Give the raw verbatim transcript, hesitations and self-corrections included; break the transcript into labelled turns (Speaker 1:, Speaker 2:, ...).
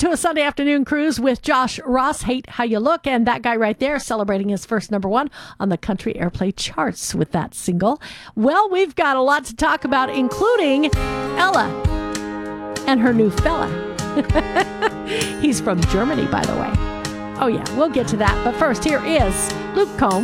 Speaker 1: to a Sunday afternoon cruise with Josh Ross. Hate How You Look. And that guy right there celebrating his first number one on the country airplay charts with that single. Well, we've got a lot to talk about, including Ella and her new fella. He's from Germany, by the way. Oh, yeah, we'll get to that. But first, here is Luke Combs.